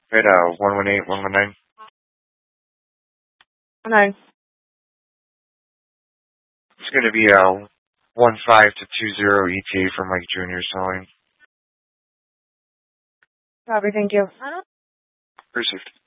Right, 118, 119. 9. It's going to be 15 to 20 ETA for Mike Jr. selling. Copy, thank you. Received.